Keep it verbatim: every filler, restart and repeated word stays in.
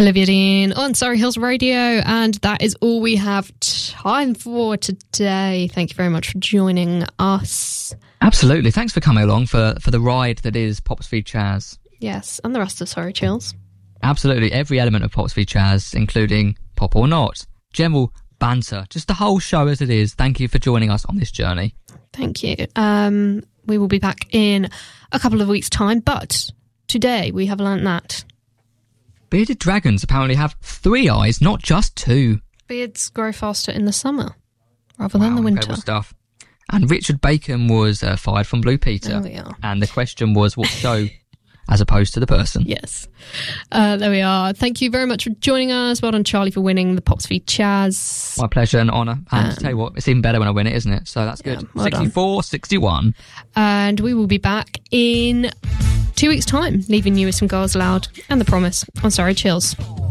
Olivia Dean on Surrey Hills Radio, and that is all we have time for today. Thank you very much for joining us. Absolutely. Thanks for coming along for, for the ride that is Pops v Chas. Yes, and the rest of Surrey Chills. Absolutely. Every element of Pops v Chas, including Pop or Not, general banter, just the whole show as it is. Thank you for joining us on this journey. Thank you. Um, we will be back in a couple of weeks' time, but today we have learnt that bearded dragons apparently have three eyes, not just two. Beards grow faster in the summer rather wow, than the winter. Incredible stuff. And Richard Bacon was uh, fired from Blue Peter. There we are. And the question was what show as opposed to the person. Yes. Uh, there we are. Thank you very much for joining us. Well done, Charlie, for winning the Pops v Chas. My pleasure and honour. And um, to tell you what, it's even better when I win it, isn't it? So that's yeah, good. Well sixty-four, done. sixty-one. And we will be back in two weeks' time, leaving you with some Girls Aloud and The Promise on Surrey Chills.